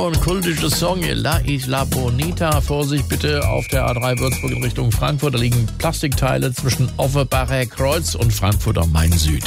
so ein kultischer Song, La Isla Bonita. Vorsicht bitte auf der A3 Würzburg in Richtung Frankfurt. Da liegen Plastikteile zwischen Offenbacher Kreuz und Frankfurt am Main Süd.